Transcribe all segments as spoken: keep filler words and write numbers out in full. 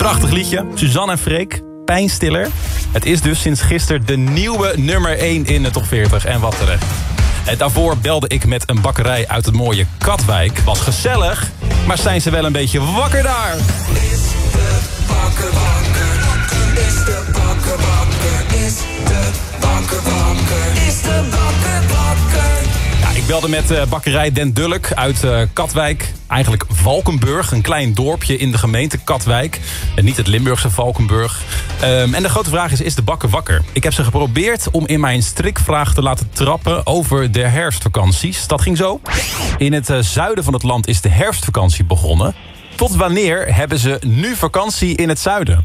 Prachtig liedje. Suzanne en Freek, Pijnstiller. Het is dus sinds gisteren de nieuwe nummer één in de top veertig. En wat terecht. En daarvoor belde ik met een bakkerij uit het mooie Katwijk. Was gezellig, maar zijn ze wel een beetje wakker daar? Is de bakker wakker? Is de bakker wakker? Is de bakker wakker? Is de bakker wakker? Ja, ik belde met uh, bakkerij Den Dulk uit uh, Katwijk. Eigenlijk Valkenburg, een klein dorpje in de gemeente Katwijk. En niet het Limburgse Valkenburg. Um, en de grote vraag is, is de bakker wakker? Ik heb ze geprobeerd om in mijn strikvraag te laten trappen over de herfstvakanties. Dat ging zo. In het uh, zuiden van het land is de herfstvakantie begonnen. Tot wanneer hebben ze nu vakantie in het zuiden?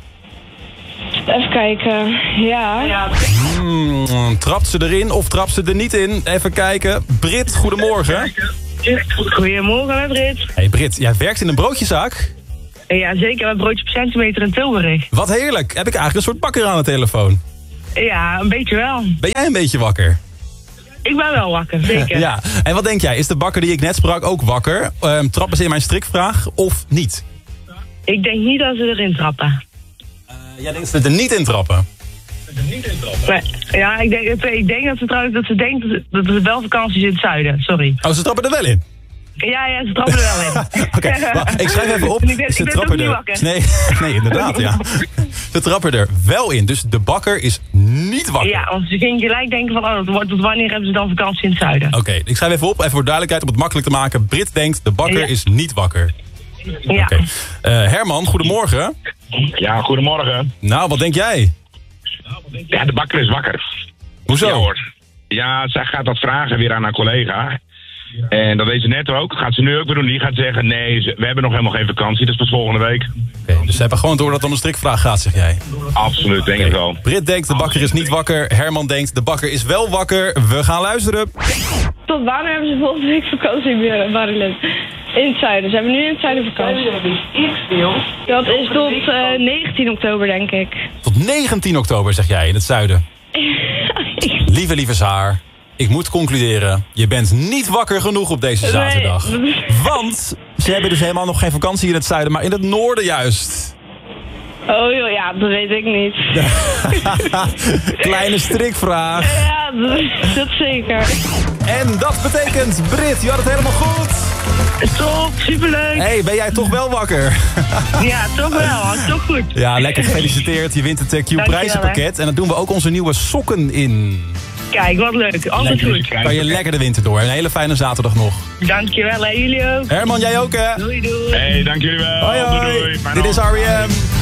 Even kijken, ja. Hmm, trapt ze erin of trapt ze er niet in? Even kijken. Brit, goedemorgen. Goedemorgen, hè, Brit. Hey Brit, jij werkt in een broodjeszaak? Ja, zeker. Een broodje per centimeter in Tilburg. Wat heerlijk. Heb ik eigenlijk een soort bakker aan de telefoon? Ja, een beetje wel. Ben jij een beetje wakker? Ik ben wel wakker, zeker. Ja, en wat denk jij? Is de bakker die ik net sprak ook wakker? Um, trappen ze in mijn strikvraag of niet? Ik denk niet dat ze erin trappen. Uh, jij denkt dat ze er niet in trappen? Er niet in trappen? Nee. Ja, ik denk, ik denk dat ze trouwens dat ze denkt dat er wel vakantie is in het zuiden. Sorry. Oh, ze trappen er wel in? Ja, ja, ze trappen er wel in. Oké, okay, ik schrijf even op. Ik ben, ze ik ben trappen er. wakker. Nee, nee, inderdaad, ja. Ze trappen er wel in, dus de bakker is niet wakker. Ja, want ze ging gelijk denken van, oh, tot wanneer hebben ze dan vakantie in het zuiden? Oké, okay, ik schrijf even op, even voor duidelijkheid, om het makkelijk te maken. Brit denkt, de bakker ja. is niet wakker. Ja. Okay. Uh, Herman, goedemorgen. Ja, goedemorgen. Nou, wat denk jij? Ja, de bakker is wakker. Hoezo? Ja, hoor. Ja, zij gaat dat vragen weer aan haar collega. En dat weet ze net ook. Gaat ze nu ook weer doen. Die gaat zeggen, nee, we hebben nog helemaal geen vakantie. Dat is pas volgende week. Oké, okay, dus ze hebben gewoon door dat het om een strikvraag gaat, zeg jij? Absoluut, denk okay. ik wel. Brit denkt, de bakker is niet wakker. Herman denkt, de bakker is wel wakker. We gaan luisteren. Tot wanneer hebben ze volgende week vakantie weer, Marilyn? In het zuiden. Ze hebben nu in het zuiden vakantie. Dat is tot uh, negentien oktober, denk ik. Tot negentien oktober, zeg jij, in het zuiden? Lieve, lieve Saar. Ik moet concluderen, je bent niet wakker genoeg op deze zaterdag. Nee. Want ze hebben dus helemaal nog geen vakantie in het zuiden, maar in het noorden juist. Oh joh, ja, dat weet ik niet. Kleine strikvraag. Ja, dat, dat zeker. En dat betekent, Brit, je had het helemaal goed. Top, superleuk. Hé, hey, ben jij toch wel wakker? Ja, toch wel, toch goed. Ja, lekker gefeliciteerd. Je wint het Q prijzenpakket. En dan doen we ook onze nieuwe sokken in. Kijk, wat leuk. Altijd lekker, goed. Kan je lekker de winter door. Een hele fijne zaterdag nog. Dankjewel, hè. Jullie ook. Herman, jij ook, hè? Doei, doei. Hey, dank jullie wel. Hoi, hoi. Doei, doei. Dit is R E M.